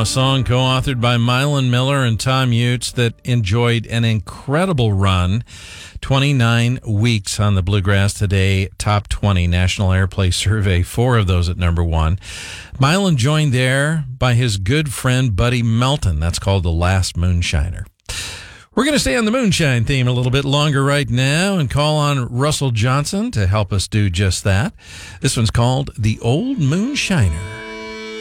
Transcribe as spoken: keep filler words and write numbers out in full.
a song co-authored by Mylan Miller and Tom Utes that enjoyed an incredible run. twenty-nine weeks on the Bluegrass Today Top twenty National Airplay Survey, four of those at number one. Mylan joined there by his good friend Buddy Melton. That's called The Last Moonshiner. We're going to stay on the moonshine theme a little bit longer right now and call on Russell Johnson to help us do just that. This one's called The Old Moonshiner.